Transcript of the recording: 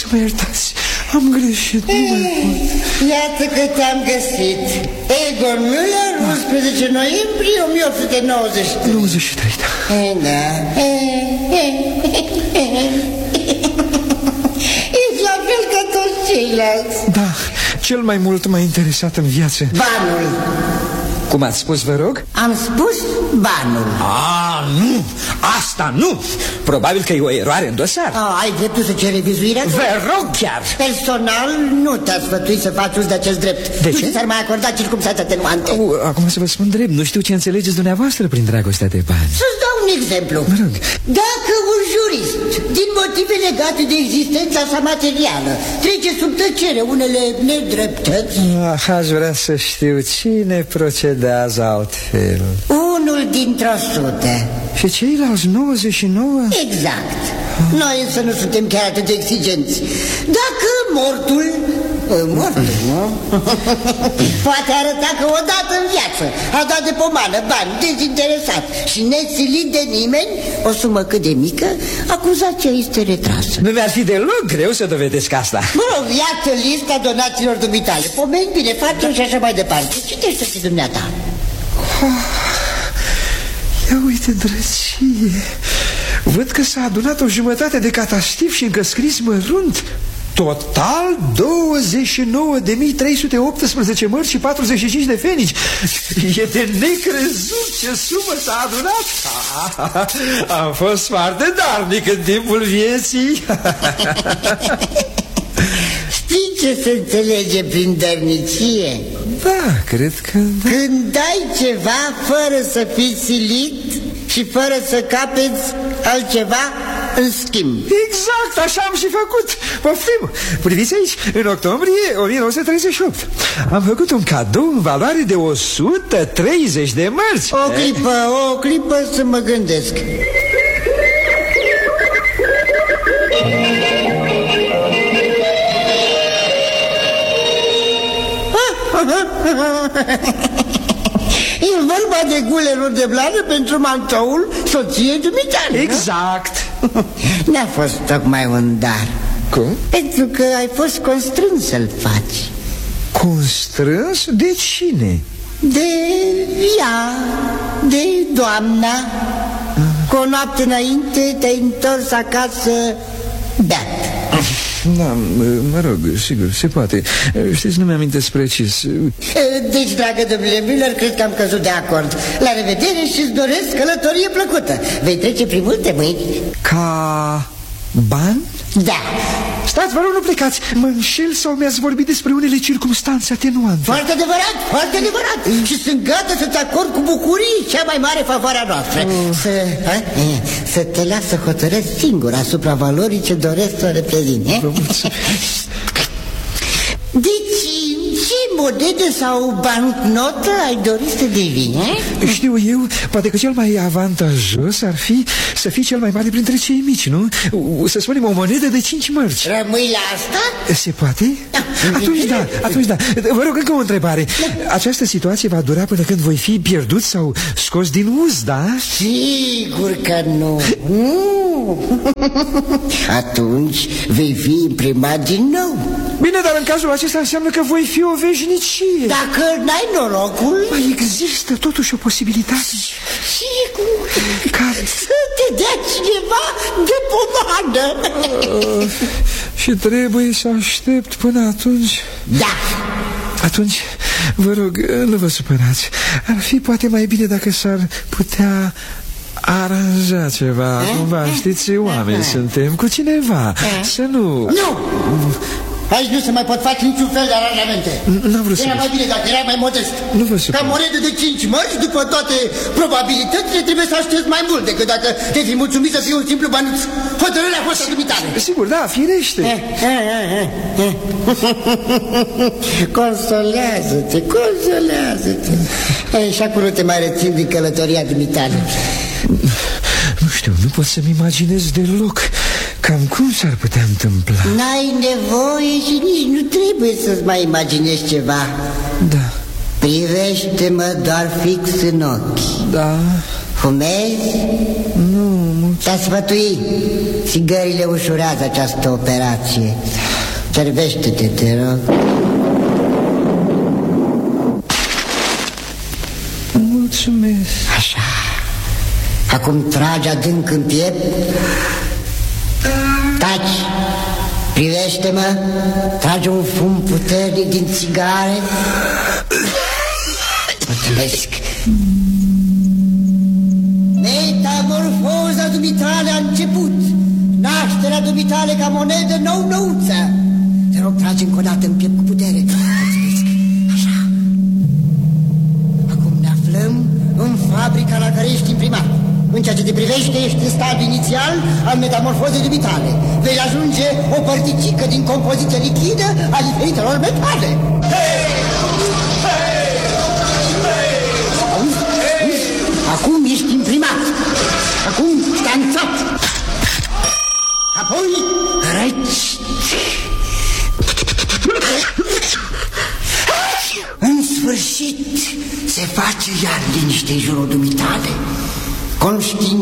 mă iertați, am greșit, nu mai pot. Iată că te-am găsit. Egon Müller, 11 noiembrie 1893. 93, da. Da. Ești la fel ca toți ceilalți. Da, cel mai mult m-a interesat în viață banul. Cum ați spus, vă rog? Am spus banul. Nu, asta nu. Probabil că e o eroare în dosar. Ai dreptul să ceri revizuirea? Vă rog chiar. Personal nu te-a sfătuit să faci uz de acest drept. De ce? Nu ți s-ar mai acorda circumstanțe atenuante. Acum să vă spun drept, nu știu ce înțelegeți dumneavoastră prin dragostea de bani. Să-ți dau un exemplu. Mă rog. Dacă un jurist, din motive legate de existența sa materială, trece sub tăcere unele nedreptăți, Aș vrea să știu cine procedează altfel. unul dintr-o sută. Și ceilalți 99? Exact. Noi însă nu suntem chiar atât de exigenți. Dacă mortul, nu? Poate arăta că odată în viață a dat de pomană bani, dezinteresat și nesilit de nimeni, o sumă cât de mică, acuzația este retrasă. Nu mi-ar fi deloc greu să dovedesc asta. Mă rog, iată lista donațiilor dumitale. Pomeni, bine, facem și așa mai departe. Citește-te dumneata. Ia uite, drăcie. Văd că s-a adunat o jumătate de catastif și încă scris mărunt. Total 29.318 mărci și 45 de fenici. E de necrezut ce sumă s-a adunat. Am fost foarte darnic în timpul vieții. Știi ce se înțelege prin dărnicie? Da, cred că da. Când dai ceva fără să fii silit și fără să capeți altceva în schimb. Exact, așa am și făcut. Poftim, priviți aici, în octombrie 1938 am făcut un cadou în valoare de 130 de mărci. O clipă să mă gândesc. E vorba de gulerul de blană pentru mantoul soției dumitale. Exact. N-a fost tocmai un dar. Cum? Pentru că ai fost constrâns să-l faci. Constrâns? De cine? De ea, de doamna. Cu o noapte înainte te-ai întors acasă beat. Da, mă rog, sigur, se poate. Știți, nu mi-amintesc precis. Deci, dragă domnule Müller, cred că am căzut de acord. La revedere și îți doresc călătorie plăcută. Vei trece prin multe mâini. Ca bani? Da. Stați, vă rog, nu plecați. Mă înșel sau mi-ați vorbit despre unele circumstanțe atenuante? Foarte adevărat, foarte adevărat. Și sunt gata să-ți acord cu bucurie cea mai mare favoarea noastră. Să te las să hotărăști singur asupra valorii ce doresc să o reprezint. Deci, ce monedă sau bancnotă ai dorit să devii? Știu eu, poate că cel mai avantajos ar fi să fii cel mai mare printre cei mici, nu? Să spunem o monedă de 5 mărci. Rămâi la asta? Se poate? Atunci da. Vă rog, încă o întrebare. Această situație va dura până când voi fi pierdut sau scos din uz, da? Sigur că nu. Atunci vei fi imprimat din nou. Bine, dar în cazul acesta înseamnă că voi fi o veșnicie. Dacă n-ai norocul, mai există totuși o posibilitate. Sigur. Care? Să te dea cineva de pomană. Și trebuie să aștept până atunci. Da. Atunci, vă rog, nu vă supărați. Ar fi poate mai bine dacă s-ar putea aranja ceva. Cumva, știți, oameni suntem cu cineva. Să nu... Nu! Aici nu se mai pot face niciun fel de aranjamente. N-am vrut să... Era mai bine dacă erai mai modest. Nu vă supăr. Ca monedă de 5 mărci, după toate probabilitățile, trebuie să aștepți mai mult decât dacă te fi mulțumit să fii un simplu bănuț. Hotărârea a fost dumitare. Sigur, da, firește. Consolează-te, consolează-te. Și acum nu te mai rețin din călătoria dumitare. Nu știu, nu pot să-mi imaginez deloc cam cum s-ar putea întâmpla. N-ai nevoie și nici nu trebuie să-ți mai imaginezi ceva. Da. Privește-mă doar fix în ochi. Da. Fumezi? Nu, Te-a sfătui. Țigările ușurează această operație. Servește-te, te rog. Mulțumesc. Așa. Acum tragi adânc în piept. Taci. Privește-mă. Tragi un fum puternic din țigare. Mulțumesc. Metamorfoza dumitale a început. Nașterea dumitale ca monedă nou-nouță. Te rog, tragi încă o dată în piept cu putere. Mulțumesc. Așa. Acum ne aflăm în fabrica la care ești imprimat. În ceea ce te privește, ești în stadiul inițial al metamorfozei dumitale. Vei ajunge o părticică din compoziție lichidă a diferitelor metale. Acum ești imprimat. Acum stanțat. Apoi răci. În sfârșit se face iar liniște în jurul dumitale. Conștiința